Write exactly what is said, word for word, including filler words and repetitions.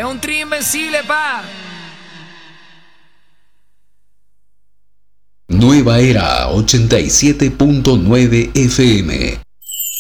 Es un tri invencible, pa. Nueva Era ochenta y siete punto nueve F M.